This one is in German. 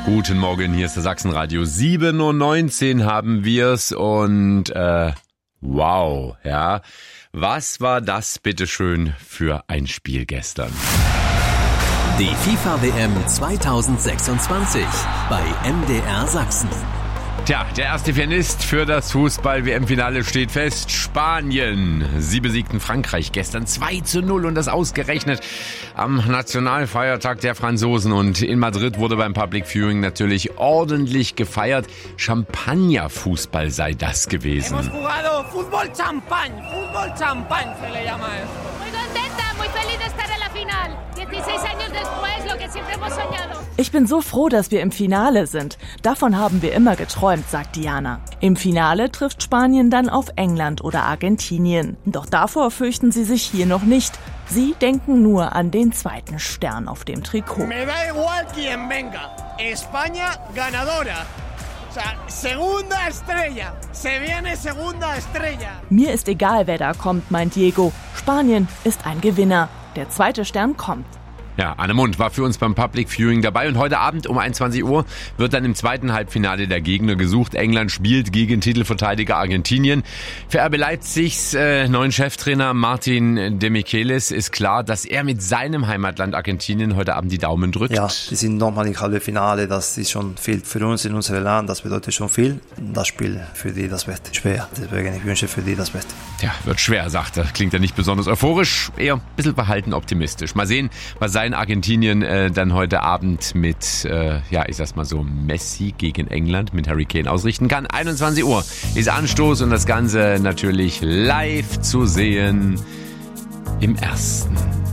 Guten Morgen, hier ist der Sachsenradio. 7:19 Uhr haben wir's und wow, ja. Was war das bitteschön für ein Spiel gestern? Die FIFA-WM 2026 bei MDR Sachsen. Tja, der erste Finalist für das Fußball-WM-Finale steht fest. Spanien. Sie besiegten Frankreich gestern 2:0 und das ausgerechnet am Nationalfeiertag der Franzosen. Und in Madrid wurde beim Public Viewing natürlich ordentlich gefeiert. Champagner-Fußball sei das gewesen. Hemos jugado fútbol champán se le llama eso. Muy contenta, muy feliz de estar en la final. 16 años después, lo que siempre hemos soñado. Ich bin so froh, dass wir im Finale sind. Davon haben wir immer geträumt, sagt Diana. Im Finale trifft Spanien dann auf England oder Argentinien. Doch davor fürchten sie sich hier noch nicht. Sie denken nur an den zweiten Stern auf dem Trikot. Me da igual quien venga. España ganadora. O sea, segunda estrella. Se viene segunda estrella. Mir ist egal, wer da kommt, meint Diego. Spanien ist ein Gewinner. Der zweite Stern kommt. Ja, Anne Mund war für uns beim Public Viewing dabei und heute Abend um 21 Uhr wird dann im zweiten Halbfinale der Gegner gesucht. England spielt gegen Titelverteidiger Argentinien. Für RB Leipzigs neuen Cheftrainer Martin de Michelis ist klar, dass er mit seinem Heimatland Argentinien heute Abend die Daumen drückt. Ja, wir sind nochmal im Halbfinale, das ist schon viel für uns in unserem Land, das bedeutet schon viel. Das Spiel für die, das wird schwer, deswegen ich wünsche für die das Beste. Tja, wird schwer, sagt er. Klingt ja nicht besonders euphorisch, eher ein bisschen verhalten optimistisch. Mal sehen, was sein Argentinien dann heute Abend mit, ich sag's mal so, Messi gegen England mit Harry Kane ausrichten kann. 21 Uhr ist Anstoß und das Ganze natürlich live zu sehen im Ersten.